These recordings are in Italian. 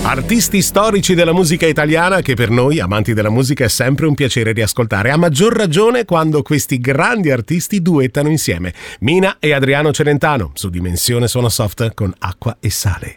Artisti storici della musica italiana che per noi, amanti della musica, è sempre un piacere riascoltare, a maggior ragione quando questi grandi artisti duettano insieme. Mina e Adriano Celentano su Dimensione Suono Soft con Acqua e Sale.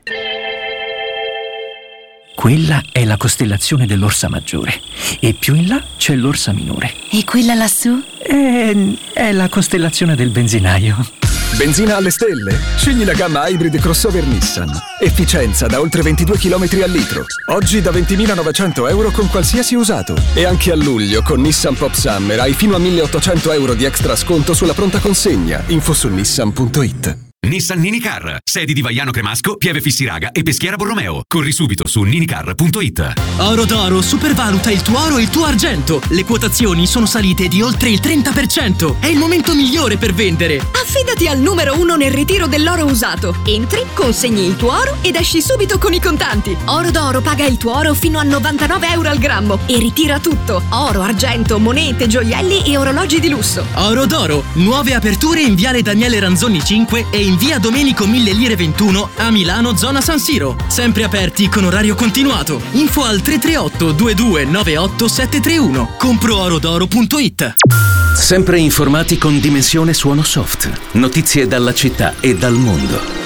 Quella è la costellazione dell'Orsa Maggiore e più in là c'è l'Orsa Minore. E quella lassù? È la costellazione del benzinaio. Benzina alle stelle? Scegli la gamma Hybrid crossover Nissan. Efficienza da oltre 22 km al litro. Oggi da 20.900 euro con qualsiasi usato. E anche a luglio con Nissan Pop Summer hai fino a 1.800 euro di extra sconto sulla pronta consegna. Info su nissan.it. Nissan Ninicar, sedi di Vaiano Cremasco, Pieve Fissiraga e Peschiera Borromeo. Corri subito su ninicar.it. Oro d'Oro supervaluta il tuo oro e il tuo argento. Le quotazioni sono salite di oltre il 30%. È il momento migliore per vendere. Affidati al numero 1 nel ritiro dell'oro usato. Entri, consegni il tuo oro ed esci subito con i contanti. Oro d'Oro paga il tuo oro fino a 99 euro al grammo e ritira tutto: oro, argento, monete, gioielli e orologi di lusso. Oro d'Oro, nuove aperture in Viale Daniele Ranzoni 5 e in Via Domenico 1000 Lire 21 a Milano, zona San Siro. Sempre aperti con orario continuato. Info al 338 2298 731. Compro-orodoro.it. Sempre informati con Dimensione Suono Soft. Notizie dalla città e dal mondo.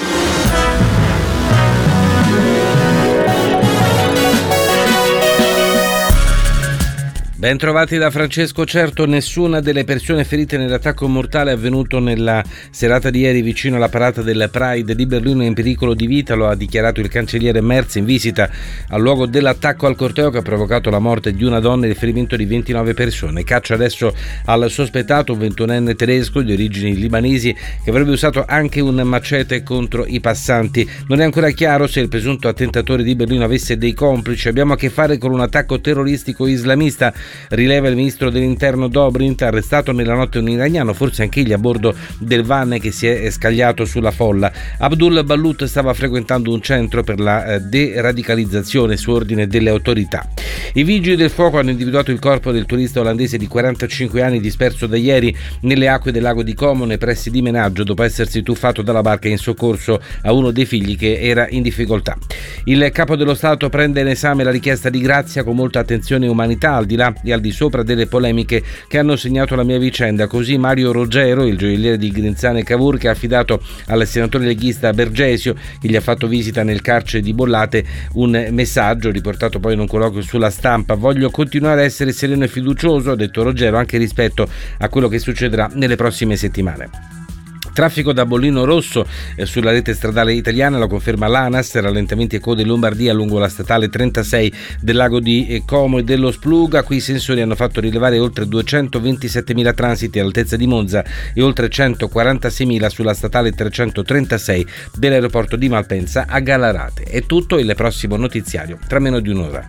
Ben trovati da Francesco. Certo, nessuna delle persone ferite nell'attacco mortale avvenuto nella serata di ieri vicino alla parata del Pride di Berlino è in pericolo di vita, lo ha dichiarato il cancelliere Merz in visita al luogo dell'attacco al corteo che ha provocato la morte di una donna e il ferimento di 29 persone. Caccia adesso al sospettato, un 21enne tedesco di origini libanesi che avrebbe usato anche un macete contro i passanti. Non è ancora chiaro se il presunto attentatore di Berlino avesse dei complici. Abbiamo a che fare con un attacco terroristico islamista, rileva il ministro dell'interno Dobrindt, arrestato nella notte un iraniano, forse anche egli a bordo del van che si è scagliato sulla folla. Abdul Balut stava frequentando un centro per la deradicalizzazione su ordine delle autorità. I vigili del fuoco hanno individuato il corpo del turista olandese di 45 anni disperso da ieri nelle acque del lago di Como nei pressi di Menaggio dopo essersi tuffato dalla barca in soccorso a uno dei figli che era in difficoltà. Il capo dello Stato prende in esame la richiesta di grazia con molta attenzione e umanità, al di là e al di sopra delle polemiche che hanno segnato la mia vicenda. Così Mario Ruggero, il gioielliere di Grinzane e Cavour, che ha affidato al senatore leghista Bergesio, che gli ha fatto visita nel carcere di Bollate, un messaggio riportato poi in un colloquio sulla Stampa: voglio continuare a essere sereno e fiducioso, ha detto Ruggero, anche rispetto a quello che succederà nelle prossime settimane. Traffico da bollino rosso sulla rete stradale italiana, lo conferma l'ANAS, rallentamenti e code in Lombardia lungo la statale 36 del lago di Como e dello Spluga. Qui i sensori hanno fatto rilevare oltre 227.000 transiti all'altezza di Monza e oltre 146.000 sulla statale 336 dell'aeroporto di Malpensa a Gallarate. È tutto, il prossimo notiziario tra meno di un'ora.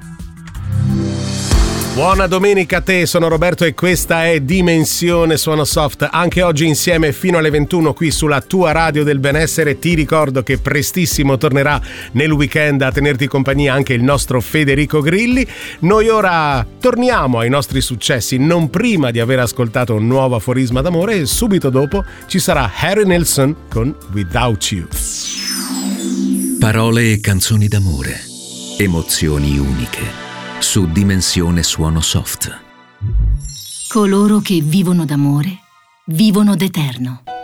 Buona domenica a te, sono Roberto e questa è Dimensione Suono Soft. Anche oggi insieme fino alle 21 qui sulla tua radio del benessere. Ti ricordo che prestissimo tornerà nel weekend a tenerti compagnia anche il nostro Federico Grilli. Noi ora torniamo ai nostri successi, non prima di aver ascoltato un nuovo aforisma d'amore, e subito dopo ci sarà Harry Nilsson con Without You. Parole e canzoni d'amore, emozioni uniche. Su Dimensione Suono Soft. Coloro che vivono d'amore vivono d'eterno.